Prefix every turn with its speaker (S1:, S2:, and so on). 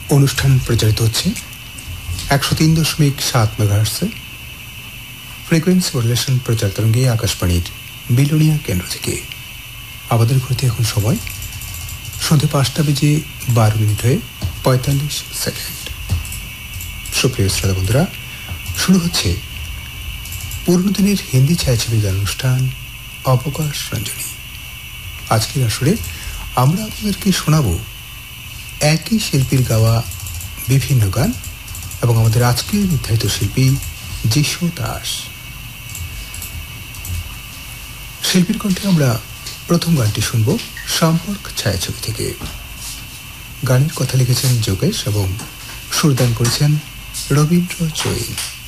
S1: অনুষ্ঠান প্রচারিত হচ্ছে 103.7 মেগাহার্টজে ফ্রিকোয়েন্সি মডুলেশন প্রচার তরঙ্গে আকাশবাণীর বিলোনিয়া কেন্দ্র থেকে। আমাদের ঘড়িতে এখন সময় সন্ধ্যে 5:12 হয়ে 45 সেকেন্ড। সুপ্রিয় শ্রোতা বন্ধুরা, শুরু হচ্ছে পুরনো দিনের হিন্দি ছায়াছবি গান অনুষ্ঠান অবকাশ রঞ্জনী। আজকের আসরে আমরা আপনাদেরকে শোনাব একই শিল্পীর গাওয়া বিভিন্ন গান এবং আমাদের আজকের নির্ধারিত শিল্পী যিশু দাস। শিল্পীর কণ্ঠে আমরা প্রথম গানটি শুনব সম্পর্ক ছায়াছবি থেকে। গানের কথা লিখেছেন যোগেশ এবং সুরদান করেছেন রবীন্দ্র জৈন।